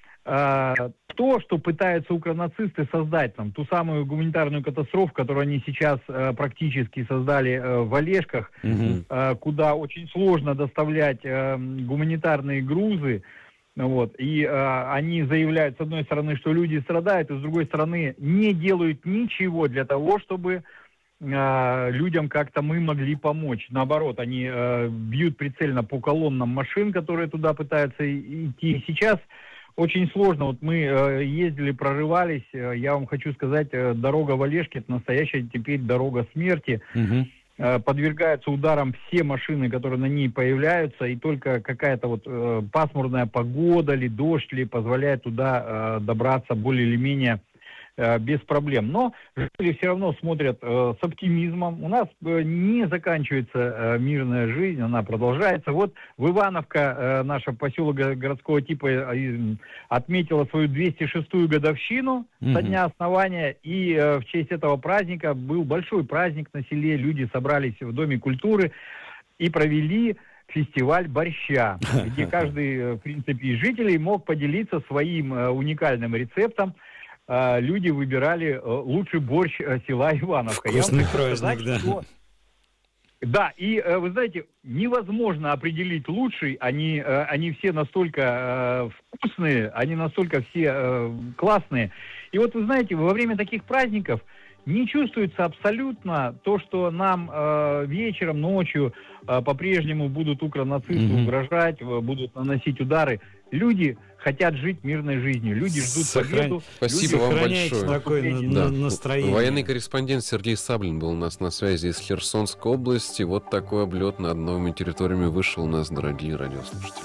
[SPEAKER 14] то, что пытаются укронацисты создать, там, ту самую гуманитарную катастрофу, которую они сейчас э, практически создали э, в Олежках,
[SPEAKER 5] угу.
[SPEAKER 14] э, куда очень сложно доставлять э, гуманитарные грузы. Вот, и э, они заявляют, с одной стороны, что люди страдают, и с другой стороны, не делают ничего для того, чтобы э, людям как-то мы могли помочь. Наоборот, они э, бьют прицельно по колоннам машин, которые туда пытаются идти. Сейчас очень сложно. Вот мы э, ездили, прорывались. Э, я вам хочу сказать, э, дорога в Олежке — это настоящая теперь дорога смерти.
[SPEAKER 5] Угу.
[SPEAKER 14] Э, подвергаются ударам все машины, которые на ней появляются, и только какая-то вот э, пасмурная погода ли, дождь ли позволяет туда э, добраться более или менее э, без проблем. Но жители все равно смотрят э, с оптимизмом. У нас э, не заканчивается э, мирная жизнь, она продолжается. Вот в Ивановка, э, наша поселок городского типа, э, отметила свою двести шестую годовщину mm-hmm. со дня основания, и э, в честь этого праздника был большой праздник на селе. Люди собрались в Доме культуры и провели фестиваль борща, где каждый, в принципе, из жителей мог поделиться своим э, уникальным рецептом. Люди выбирали лучший борщ села Ивановка.
[SPEAKER 5] Вкусный праздник, да.
[SPEAKER 14] Что... Да, и вы знаете, невозможно определить лучший. Они, они все настолько вкусные, они настолько все классные. И вот вы знаете, во время таких праздников Не чувствуется абсолютно то, что нам э, вечером, ночью э, по-прежнему будут укронацисты mm-hmm. угрожать, будут наносить удары. Люди хотят жить мирной жизнью, люди ждут
[SPEAKER 9] Сохран...
[SPEAKER 14] победу.
[SPEAKER 9] Спасибо
[SPEAKER 14] люди
[SPEAKER 9] вам большое.
[SPEAKER 5] Такое да. настроение.
[SPEAKER 9] Военный корреспондент Сергей Саблин был у нас на связи из Херсонской области. Вот такой облет над новыми территориями вышел у нас, дорогие радиослушатели.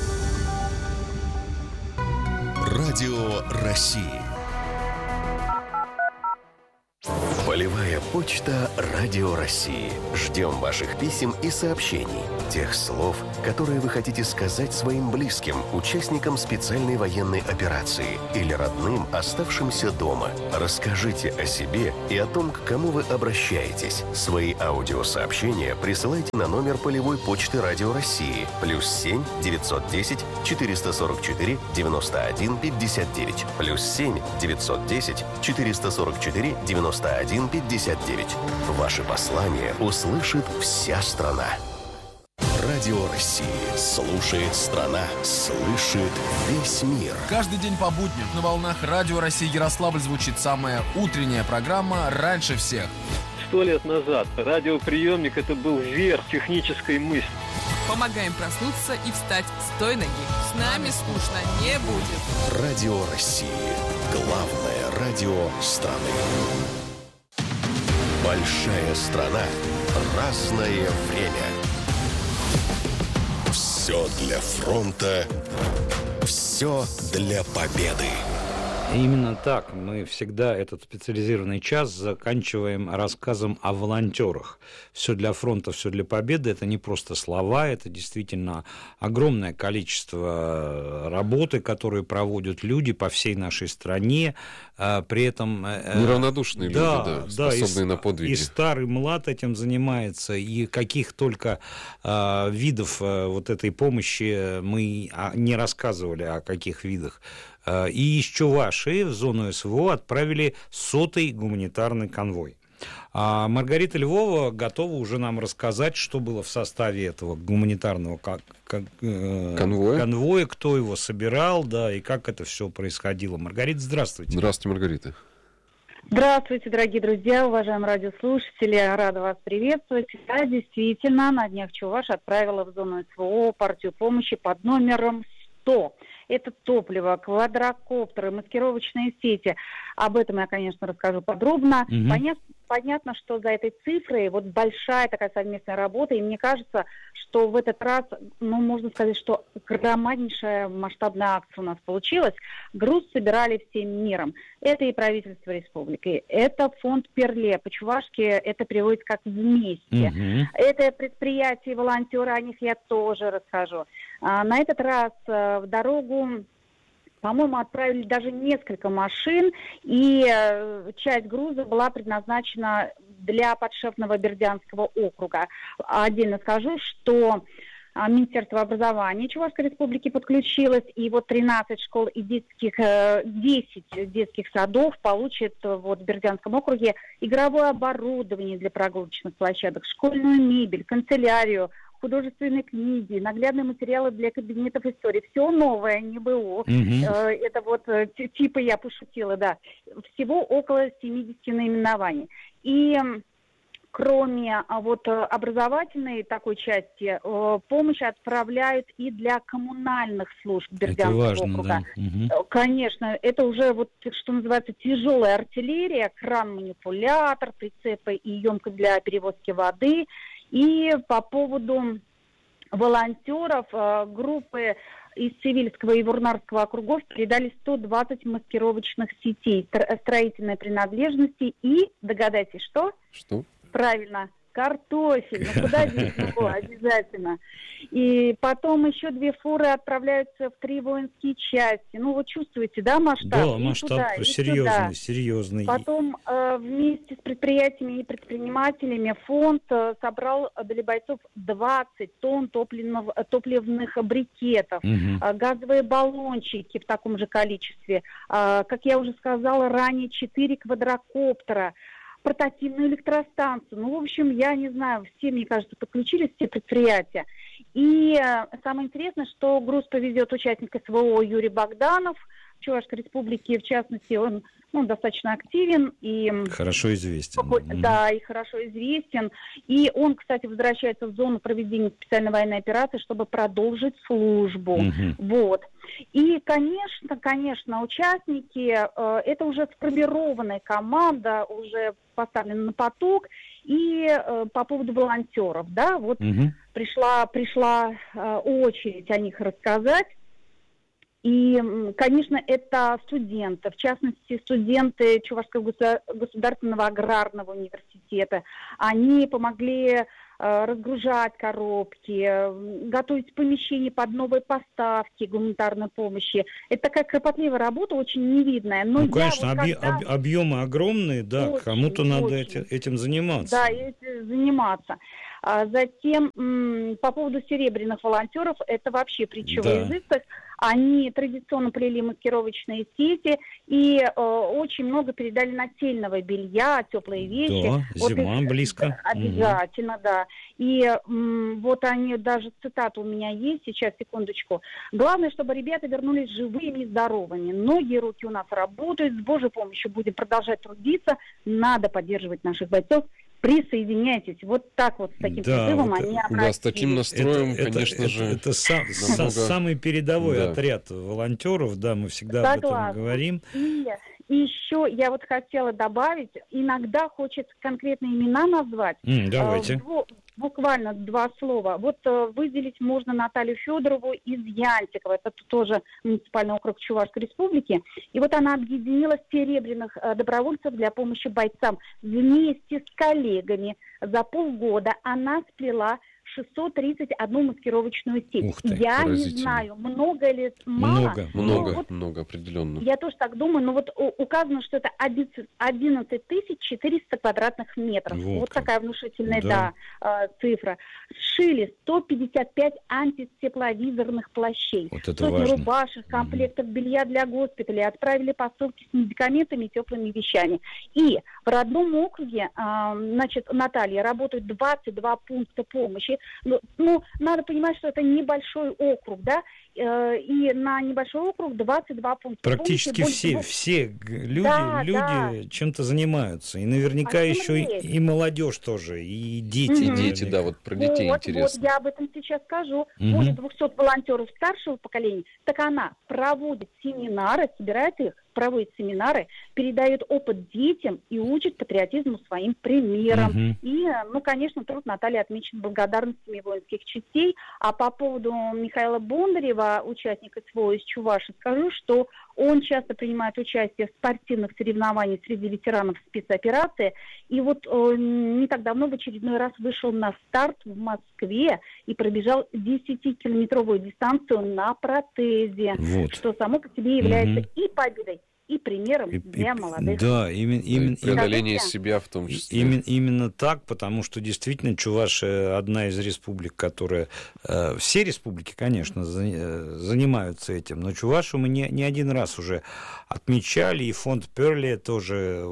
[SPEAKER 1] Радио России. Полевая почта Радио России. Ждем ваших писем и сообщений. Тех слов, которые вы хотите сказать своим близким, участникам специальной военной операции или родным, оставшимся дома. Расскажите о себе и о том, к кому вы обращаетесь. Свои аудиосообщения присылайте на номер полевой почты Радио России плюс семь девятьсот десять четыреста сорок четыре девяносто один пятьдесят девять плюс семь девятьсот десять четыреста сорок четыре девяносто один пятьдесят девять. Ваши послания услышит вся страна. Радио России слушает страна, слышит весь мир.
[SPEAKER 15] Каждый день по будням на волнах Радио России Ярославль звучит самая утренняя программа «Раньше всех».
[SPEAKER 16] Сто лет назад радиоприемник — это был верх технической мысли.
[SPEAKER 17] Помогаем проснуться и встать с той ноги. С нами скучно не будет.
[SPEAKER 1] Радио России. Главное радио страны. Большая страна. Разное время. Все для фронта. Все для победы.
[SPEAKER 5] Именно так. Мы всегда этот специализированный час заканчиваем рассказом о волонтерах. Все для фронта, все для победы. Это не просто слова, это действительно огромное количество работы, которую проводят люди по всей нашей стране. При этом...
[SPEAKER 9] Неравнодушные
[SPEAKER 5] да,
[SPEAKER 9] люди, да,
[SPEAKER 5] да,
[SPEAKER 9] способные
[SPEAKER 5] и,
[SPEAKER 9] на подвиги.
[SPEAKER 5] И старый, млад этим занимается, и каких только а, видов а, вот этой помощи мы а, не рассказывали, о каких видах. И из Чувашии в зону СВО отправили сотый гуманитарный конвой. А Маргарита Львова готова уже нам рассказать, что было в составе этого гуманитарного как, как, э, конвоя? конвоя, кто его собирал, да, и как это все происходило. Маргарита, здравствуйте.
[SPEAKER 9] Здравствуйте, Маргарита.
[SPEAKER 18] Здравствуйте, дорогие друзья, уважаемые радиослушатели, рада вас приветствовать. Да, действительно, на днях Чуваш отправила в зону СВО партию помощи под номером сто. Это топливо, квадрокоптеры, маскировочные сети. Об этом я, конечно, расскажу подробно. Mm-hmm. Понятно, понятно, что за этой цифрой вот большая такая совместная работа. И мне кажется, что в этот раз, ну, можно сказать, что громаднейшая масштабная акция у нас получилась. Груз собирали всем миром. Это и правительство республики, это фонд Перле. По-чувашски это переводится как «вместе». Mm-hmm. Это предприятия, волонтеры, о них я тоже расскажу. А, на этот раз а, в дорогу, по-моему, отправили даже несколько машин, и э, часть груза была предназначена для подшефного Бердянского округа. Отдельно скажу, что э, Министерство образования Чувашской республики подключилось, и вот тринадцать школ и детских, э, десять детских садов получат э, вот, в Бердянском округе игровое оборудование для прогулочных площадок, школьную мебель, канцелярию, художественные книги, наглядные материалы для кабинетов истории. Все новое, не БУ. Mm-hmm. Это вот типа я пошутила, да. Всего около семьдесят наименований. И кроме вот образовательной такой части, помощь отправляют и для коммунальных служб Бердянского округа. Да. Угу. Конечно, это уже вот, что называется, тяжелая артиллерия, кран-манипулятор, прицепы и емкость для перевозки воды. И по поводу волонтеров, группы из Цивильского и Вурнарского округов передали сто двадцать маскировочных сетей, строительной принадлежности и, догадайтесь, что?
[SPEAKER 9] Что?
[SPEAKER 18] Правильно, картофель. Ну, куда здесь его? Обязательно. И потом еще две фуры отправляются в три воинские части. Ну, вот чувствуете, да, масштаб?
[SPEAKER 5] Да, масштаб туда, серьезный, серьезный.
[SPEAKER 18] Потом э, вместе с предприятиями и предпринимателями фонд э, собрал для бойцов двадцать тонн топливных, топливных брикетов, угу. э, газовые баллончики в таком же количестве. Э, как я уже сказала ранее, четыре квадрокоптера, портативную электростанцию. Ну, в общем, я не знаю, все, мне кажется, подключились, все предприятия. И э, самое интересное, что груз повезет участник СВО Юрий Богданов. Чувашской Республики, в частности, он ну, достаточно активен и
[SPEAKER 5] хорошо известен.
[SPEAKER 18] Да, и хорошо известен. И он, кстати, возвращается в зону проведения специальной военной операции, чтобы продолжить службу. Mm-hmm. Вот. И, конечно, конечно, участники, э, это уже сформированная команда, уже поставлена на поток. И э, по поводу волонтеров, да, вот mm-hmm. пришла, пришла э, очередь о них рассказать. И, конечно, это студенты, в частности, студенты Чувашского государственного аграрного университета. Они помогли э, разгружать коробки, готовить помещения под новые поставки гуманитарной помощи. Это такая кропотливая работа, очень невидная. Но
[SPEAKER 5] ну, конечно,
[SPEAKER 18] вот
[SPEAKER 5] объ...
[SPEAKER 18] когда...
[SPEAKER 5] объемы огромные, да, очень, кому-то надо очень. этим заниматься.
[SPEAKER 18] Да, этим заниматься. А затем, м- по поводу серебряных волонтеров, это вообще притча во языцах. Они традиционно плели маскировочные сети и э, очень много передали нательного белья, теплые вещи.
[SPEAKER 5] Да, вот зима их, близко.
[SPEAKER 18] Обязательно, угу. да. И м, вот они, даже цитата у меня есть, сейчас, секундочку. Главное, чтобы ребята вернулись живыми и здоровыми. Ноги и руки у нас работают, с Божьей помощью будем продолжать трудиться. Надо поддерживать наших бойцов. Присоединяйтесь. Вот так вот, с таким
[SPEAKER 5] да,
[SPEAKER 18] призывом
[SPEAKER 5] вот,
[SPEAKER 18] они обратились.
[SPEAKER 9] Да, с таким настроем, это, конечно
[SPEAKER 5] это,
[SPEAKER 9] же...
[SPEAKER 5] Это, это сам, намного... самый передовой да. отряд волонтеров, да, мы всегда
[SPEAKER 18] Согласна.
[SPEAKER 5] об этом говорим.
[SPEAKER 18] И, и еще я вот хотела добавить, иногда хочется конкретные имена назвать.
[SPEAKER 5] Mm, давайте.
[SPEAKER 18] Э, буквально два слова. Вот э, выделить можно Наталью Федорову из Янтикова, это тоже муниципальный округ Чувашской Республики. И вот она объединила серебряных э, добровольцев для помощи бойцам. Вместе с коллегами за полгода она сплела шестьсот тридцать одну маскировочную сеть.
[SPEAKER 5] Ты,
[SPEAKER 18] я не знаю, много ли, мало.
[SPEAKER 9] Много, много, вот много, определенно.
[SPEAKER 18] Я тоже так думаю, но вот указано, что это одиннадцать тысяч четыреста квадратных метров. Вот, вот такая внушительная, да. Да, цифра. Сшили сто пятьдесят пять антитепловизорных плащей,
[SPEAKER 5] вот это
[SPEAKER 18] сотни
[SPEAKER 5] важно.
[SPEAKER 18] рубашек, комплектов mm-hmm. белья для госпиталей, отправили посылки с медикаментами и теплыми вещами. И в родном округе, значит, Наталья, работают двадцать два пункта помощи. Ну, ну, надо понимать, что это небольшой округ, да, и на небольшой округ двадцать два пункта.
[SPEAKER 5] Практически
[SPEAKER 18] помощи,
[SPEAKER 5] все,
[SPEAKER 18] больше...
[SPEAKER 5] все люди,
[SPEAKER 18] да,
[SPEAKER 5] люди
[SPEAKER 18] да.
[SPEAKER 5] чем-то занимаются. И наверняка а еще и, и молодежь тоже, и дети.
[SPEAKER 9] И дети, да, вот про детей
[SPEAKER 18] вот,
[SPEAKER 9] интересно.
[SPEAKER 18] Вот, я об этом сейчас скажу.
[SPEAKER 5] Угу.
[SPEAKER 18] Более двухсот волонтеров старшего поколения. Так она проводит семинары, собирает их, проводит семинары, передает опыт детям и учит патриотизму своим примером. Uh-huh. И, ну, конечно, труд Натальи отмечен благодарностями воинских частей. А по поводу Михаила Бондарева, участника СВО из Чуваши, скажу, что он часто принимает участие в спортивных соревнованиях среди ветеранов спецоперации. И вот э, не так давно в очередной раз вышел на старт в Москве и пробежал десятикилометровую дистанцию на протезе,
[SPEAKER 5] вот.
[SPEAKER 18] Что само по себе является
[SPEAKER 5] Uh-huh.
[SPEAKER 18] и победой, и примером
[SPEAKER 5] и,
[SPEAKER 18] для
[SPEAKER 5] и,
[SPEAKER 18] молодых.
[SPEAKER 5] Да, именно, именно,
[SPEAKER 9] преодоление себя в том числе.
[SPEAKER 5] Именно, именно так, потому что действительно Чувашия одна из республик, которая... Э, все республики, конечно, за, э, занимаются этим, но Чувашию мы не, не один раз уже отмечали, и фонд Перли тоже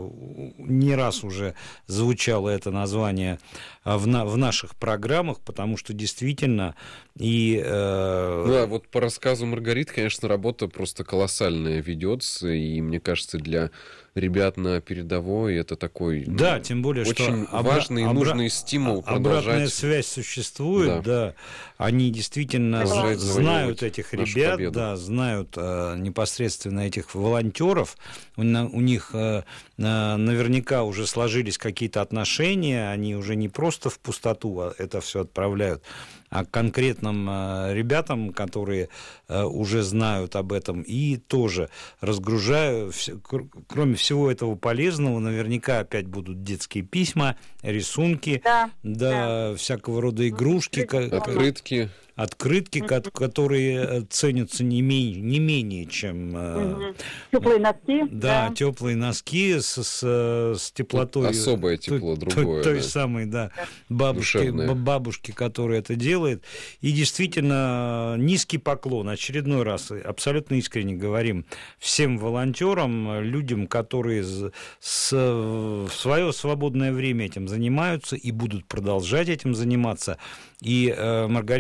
[SPEAKER 5] не раз уже звучало это название в, на, в наших программах, потому что действительно и... Э...
[SPEAKER 9] Да, вот по рассказу Маргариты, конечно, работа просто колоссальная ведется, и мне кажется, для ребят на передовой это такой
[SPEAKER 5] да,
[SPEAKER 9] ну,
[SPEAKER 5] тем более,
[SPEAKER 9] очень
[SPEAKER 5] что
[SPEAKER 9] важный
[SPEAKER 5] обра-
[SPEAKER 9] и нужный стимул
[SPEAKER 5] обратная
[SPEAKER 9] продолжать.
[SPEAKER 5] Обратная связь существует, да. да. Они действительно
[SPEAKER 9] продолжать
[SPEAKER 5] знают этих ребят,
[SPEAKER 9] победу.
[SPEAKER 5] Да, знают э, непосредственно этих волонтеров. У, у них э, наверняка уже сложились какие-то отношения, они уже не просто в пустоту это все отправляют, а к конкретным э, ребятам, которые э, уже знают об этом, и тоже разгружаю, все, кр- кроме всего этого полезного, наверняка опять будут детские письма, рисунки,
[SPEAKER 18] да,
[SPEAKER 5] да, да. всякого рода игрушки,
[SPEAKER 9] открытки.
[SPEAKER 5] Открытки, mm-hmm. которые ценятся не менее, не менее чем...
[SPEAKER 18] Mm-hmm. Теплые носки.
[SPEAKER 5] Да,
[SPEAKER 18] да.
[SPEAKER 5] теплые носки с, с, с теплотой...
[SPEAKER 9] Особое тепло,
[SPEAKER 5] той,
[SPEAKER 9] другое.
[SPEAKER 5] Той,
[SPEAKER 9] да.
[SPEAKER 5] той самой, да, бабушки, бабушки, которая это делает. И действительно, низкий поклон. Очередной раз абсолютно искренне говорим всем волонтерам, людям, которые с, в свое свободное время этим занимаются и будут продолжать этим заниматься. И э, Маргарита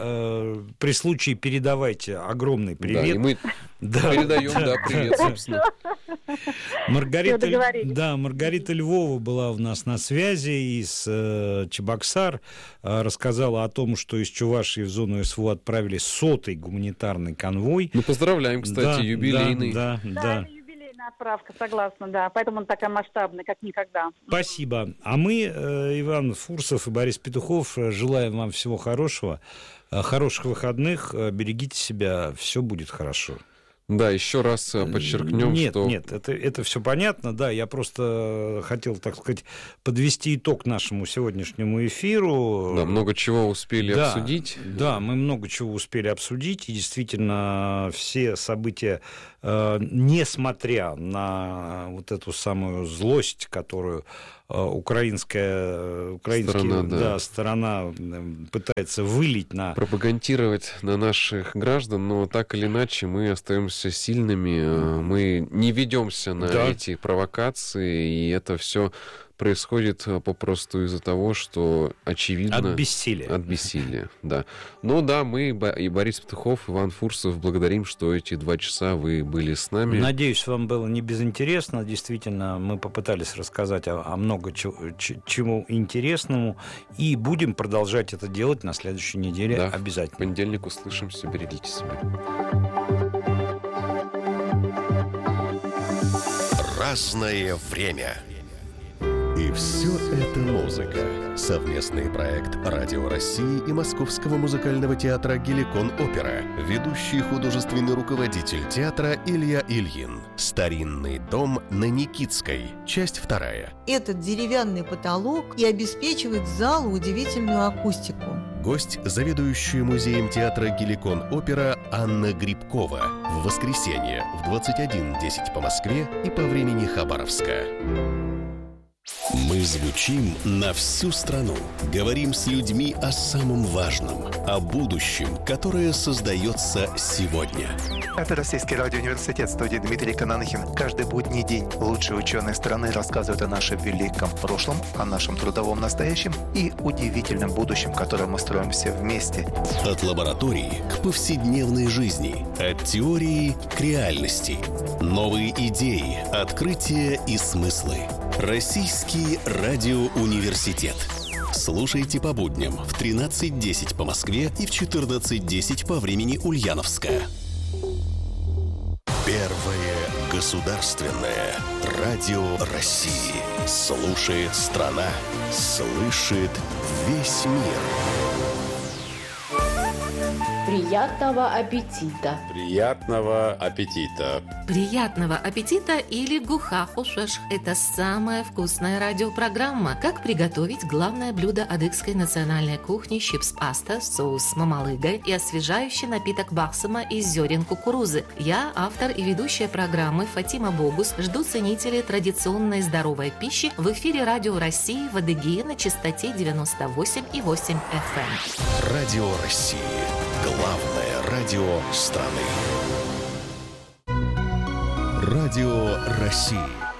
[SPEAKER 5] э, при случае передавайте огромный привет.
[SPEAKER 9] Да, и мы
[SPEAKER 5] да,
[SPEAKER 9] передаем, да,
[SPEAKER 5] да,
[SPEAKER 9] привет,
[SPEAKER 5] да.
[SPEAKER 9] собственно.
[SPEAKER 5] Маргарита, да, Маргарита Львова была у нас на связи из э, Чебоксар, э, рассказала о том, что из Чувашии в зону СВО отправили сотый гуманитарный конвой.
[SPEAKER 9] Ну, поздравляем, кстати,
[SPEAKER 5] да,
[SPEAKER 9] юбилейный.
[SPEAKER 5] Да, да,
[SPEAKER 18] Да,
[SPEAKER 5] да.
[SPEAKER 18] это юбилейная отправка, согласна, да. Поэтому он такая масштабная, как никогда.
[SPEAKER 5] Спасибо. А мы, э, Иван Фурсов и Борис Петухов, э, желаем вам всего хорошего, э, хороших выходных, э, берегите себя, все будет хорошо.
[SPEAKER 9] Да, еще раз подчеркнем,
[SPEAKER 5] нет,
[SPEAKER 9] что...
[SPEAKER 5] Нет, это, это все понятно, да, я просто хотел, так сказать, подвести итог нашему сегодняшнему эфиру.
[SPEAKER 9] Да, много чего успели
[SPEAKER 5] да,
[SPEAKER 9] обсудить.
[SPEAKER 5] Да, мы много чего успели обсудить, и действительно все события, э, несмотря на вот эту самую злость, которую э, украинская, украинская
[SPEAKER 9] сторона, да.
[SPEAKER 5] Да, сторона пытается вылить на...
[SPEAKER 9] пропагандировать на наших граждан, но так или иначе мы остаемся сильными, мы не ведемся на да. эти провокации, и это все происходит попросту из-за того, что очевидно...
[SPEAKER 5] От бессилия.
[SPEAKER 9] От бессилия, да. Но да, мы и Борис Петухов, Иван Фурсов благодарим, что эти два часа вы были с нами.
[SPEAKER 5] Надеюсь, вам было не безинтересно. Действительно, мы попытались рассказать о, о много чего, чему интересному, и будем продолжать это делать на следующей неделе
[SPEAKER 9] да,
[SPEAKER 5] обязательно.
[SPEAKER 9] В понедельник услышимся, берегите себя.
[SPEAKER 1] Разное время. И все это музыка. Совместный проект Радио России и Московского музыкального театра «Геликон Опера». Ведущий художественный руководитель театра Илья Ильин. Старинный дом на Никитской. Часть вторая.
[SPEAKER 19] Этот деревянный потолок и обеспечивает залу удивительную акустику.
[SPEAKER 1] Гость, заведующая музеем театра «Геликон Опера» Анна Грибкова. В воскресенье в двадцать один десять по Москве и по времени Хабаровска. Мы звучим на всю страну. Говорим с людьми о самом важном, о будущем, которое создается сегодня.
[SPEAKER 20] Это Российский радиоуниверситет, студия Дмитрий Кананахин. Каждый будний день лучшие ученые страны рассказывают о нашем великом прошлом, о нашем трудовом настоящем и удивительном будущем, которое мы строим все вместе.
[SPEAKER 1] От лаборатории к повседневной жизни, от теории к реальности. Новые идеи, открытия и смыслы. Российский радиоуниверситет. Слушайте по будням в тринадцать десять по Москве и в четырнадцать десять по времени Ульяновска. Первое государственное радио России. Слушает страна, слышит весь мир.
[SPEAKER 21] Приятного аппетита!
[SPEAKER 22] Приятного аппетита!
[SPEAKER 6] Приятного аппетита или гухахушеш – это самая вкусная радиопрограмма. Как приготовить главное блюдо адыгской национальной кухни чипс-паста, соус с мамалыгой и освежающий напиток бахсама из зерен кукурузы. Я, автор и ведущая программы Фатима Богус, жду ценителей традиционной здоровой пищи в эфире Радио России в Адыгее на частоте девяносто восемь и восемь эф эм.
[SPEAKER 1] Радио России. Главное радио страны. Радио России.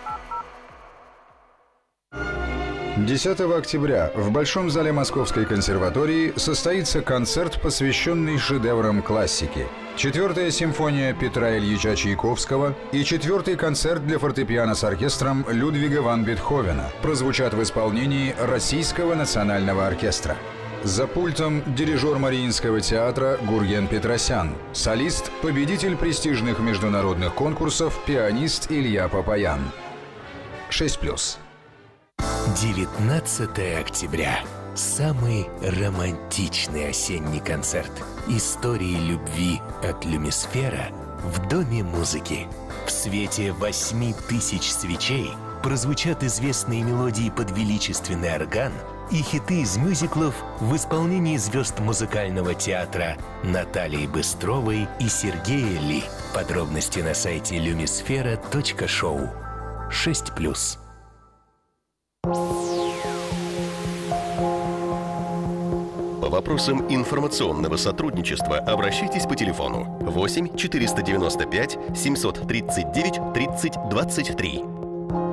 [SPEAKER 12] десятого октября в Большом зале Московской консерватории состоится концерт, посвященный шедеврам классики. Четвертая симфония Петра Ильича Чайковского и четвертый концерт для фортепиано с оркестром Людвига ван Бетховена прозвучат в исполнении Российского национального оркестра. За пультом дирижер Мариинского театра Гурген Петросян, солист, победитель престижных международных конкурсов, пианист Илья Папаян. шесть плюс.
[SPEAKER 23] девятнадцатого октября. Самый романтичный осенний концерт. Истории любви от Люмисфера в Доме музыки. В свете восьми тысяч свечей прозвучат известные мелодии под величественный орган и хиты из мюзиклов в исполнении звезд музыкального театра Натальи Быстровой и Сергея Ли. Подробности на сайте люмисфера точка шоу. шесть плюс.
[SPEAKER 1] По вопросам информационного сотрудничества обращайтесь по телефону восемь четыреста девяносто пять семьсот тридцать девять тридцать двадцать три.